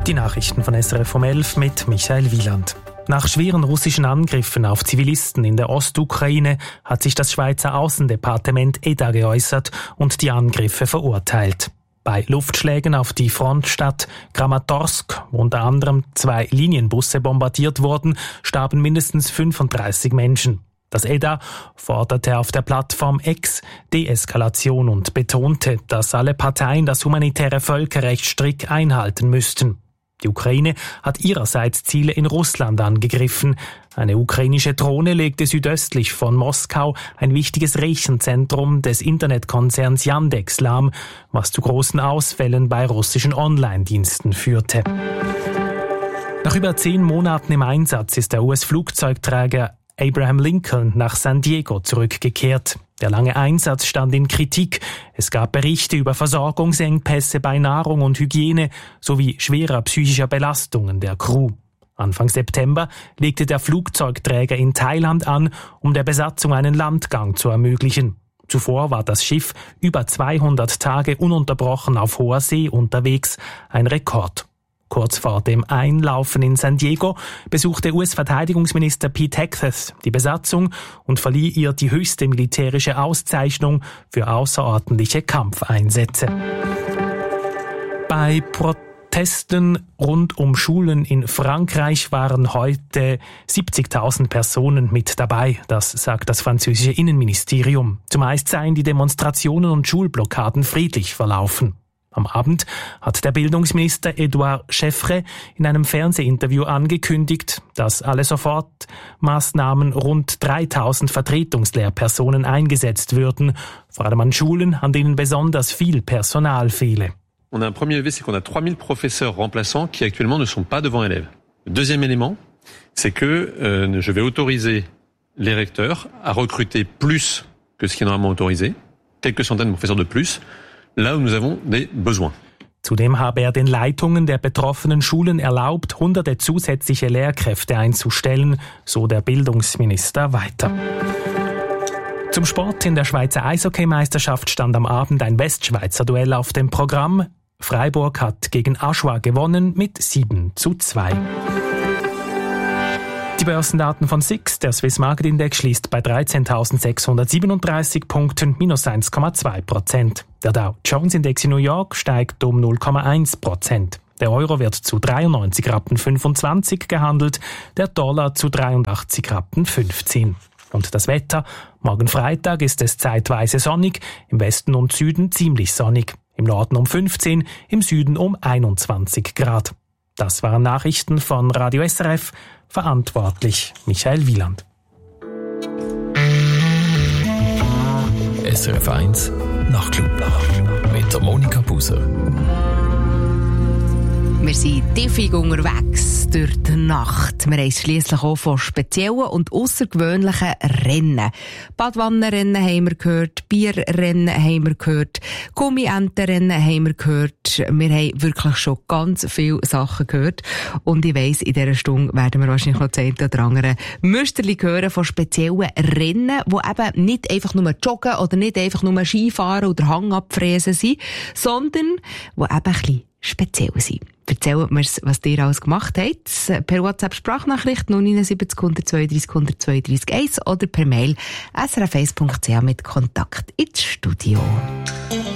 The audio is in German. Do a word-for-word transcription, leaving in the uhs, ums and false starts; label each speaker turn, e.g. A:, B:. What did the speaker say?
A: Die Nachrichten von S R F um elf mit Michael Wieland. Nach schweren russischen Angriffen auf Zivilisten in der Ostukraine hat sich das Schweizer Außendepartement E D A geäußert und die Angriffe verurteilt. Bei Luftschlägen auf die Frontstadt Kramatorsk, wo unter anderem zwei Linienbusse bombardiert wurden, starben mindestens fünfunddreißig Menschen. Das E D A forderte auf der Plattform X Deeskalation und betonte, dass alle Parteien das humanitäre Völkerrecht strikt einhalten müssten. Die Ukraine hat ihrerseits Ziele in Russland angegriffen. Eine ukrainische Drohne legte südöstlich von Moskau ein wichtiges Rechenzentrum des Internetkonzerns Yandex lahm, was zu großen Ausfällen bei russischen Online-Diensten führte. Nach über zehn Monaten im Einsatz ist der U S-Flugzeugträger Abraham Lincoln nach San Diego zurückgekehrt. Der lange Einsatz stand in Kritik. Es gab Berichte über Versorgungsengpässe bei Nahrung und Hygiene sowie schwerer psychischer Belastungen der Crew. Anfang September legte der Flugzeugträger in Thailand an, um der Besatzung einen Landgang zu ermöglichen. Zuvor war das Schiff über zweihundert Tage ununterbrochen auf hoher See unterwegs, ein Rekord. Kurz vor dem Einlaufen in San Diego besuchte U S-Verteidigungsminister Pete Hegseth die Besatzung und verlieh ihr die höchste militärische Auszeichnung für außerordentliche Kampfeinsätze. Bei Protesten rund um Schulen in Frankreich waren heute siebzigtausend Personen mit dabei, das sagt das französische Innenministerium. Zumeist seien die Demonstrationen und Schulblockaden friedlich verlaufen. Am Abend hat der Bildungsminister Edouard Scheffre in einem Fernsehinterview angekündigt, dass alle Sofortmaßnahmen rund dreitausend Vertretungslehrpersonen eingesetzt würden, vor allem an Schulen, an denen besonders viel Personal fehle.
B: On a un premier levé, c'est qu'on a trois mille professeurs remplaçants qui actuellement ne sont pas devant élèves. Le deuxième élément, c'est que euh, je vais autoriser les recteurs à recruter plus que ce qui est normalement autorisé, quelques centaines de professeurs de plus, là où nous avons des besoins.
A: Zudem habe er den Leitungen der betroffenen Schulen erlaubt, hunderte zusätzliche Lehrkräfte einzustellen, so der Bildungsminister weiter. Zum Sport: in der Schweizer Eishockeymeisterschaft stand am Abend ein Westschweizer Duell auf dem Programm. Freiburg hat gegen Aschua gewonnen mit sieben zu zwei. Die Börsendaten von S I X, der Swiss Market Index, schließt bei dreizehntausendsechshundertsiebenunddreißig Punkten, minus eins Komma zwei Prozent. Der Dow Jones Index in New York steigt um null Komma eins Prozent. Der Euro wird zu dreiundneunzig Rappen fünfundzwanzig gehandelt, der Dollar zu dreiundachtzig Rappen fünfzehn. Und das Wetter: morgen Freitag ist es zeitweise sonnig, im Westen und Süden ziemlich sonnig. Im Norden um fünfzehn, im Süden um einundzwanzig Grad. Das waren Nachrichten von Radio S R F. Verantwortlich Michael Wieland.
C: S R F eins Nachtclub mit der Monika Buser.
D: Wir sind tiefig unterwegs durch die Nacht. Wir haben es schliesslich auch von speziellen und aussergewöhnlichen Rennen. Badwannenrennen haben wir gehört, Bierrennen haben wir gehört, Gummientenrennen haben wir gehört. Wir haben wirklich schon ganz viele Sachen gehört. Und ich weiss, in dieser Stunde werden wir wahrscheinlich noch das eine oder andere Müsterli hören von speziellen Rennen, die eben nicht einfach nur joggen oder nicht einfach nur Skifahren oder Hang abfräsen sind, sondern die eben ein bisschen speziell sind. Erzählt mir, was ihr alles gemacht habt. Per WhatsApp-Sprachnachricht null neun sieben null zwei drei null zwei drei eins oder per Mail s r f eins punkt c h mit Kontakt ins Studio.